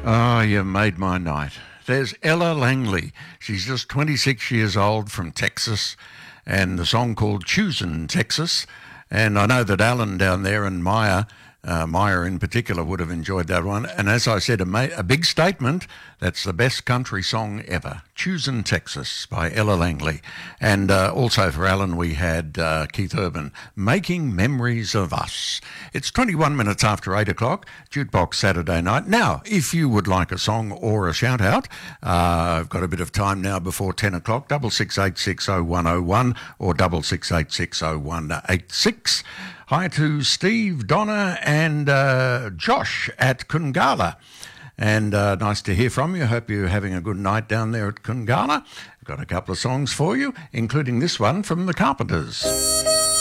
Oh, you made my night. There's Ella Langley. She's just 26 years old from Texas, and the song called Choosin' Texas. And I know that Alan down there and Maya in particular, would have enjoyed that one. And as I said, a big statement. That's the best country song ever. Choosin' Texas by Ella Langley. And also for Alan, we had Keith Urban, Making Memories of Us. It's 21 minutes after 8 o'clock, Jukebox Saturday night. Now, if you would like a song or a shout-out, I've got a bit of time now before 10 o'clock, 66860101 or 66860186. Hi to Steve, Donna and Josh at Kungala. And nice to hear from you. Hope you're having a good night down there at Kungala. I've got a couple of songs for you, including this one from the Carpenters.